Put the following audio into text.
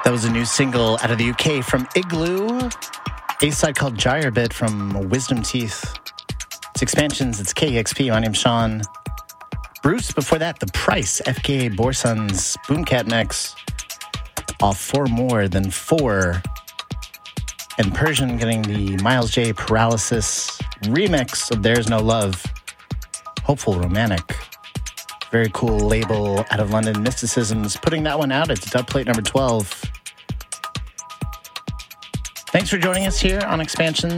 That was a new single out of the UK from Igloo. A-side called Gyre Bit from Wisdom Teeth. It's Expansions, it's KEXP. My name's Sean. Bruce, before that, The Price, FKA Borson's Boomcat mix. Off For More Than 4. And Persian getting the Miles J. Paralysis remix of There's No Love. Hopeful Romantic. Very cool label out of London, Mysticisms. Putting that one out. It's dub plate number 12. Thanks for joining us here on Expansion.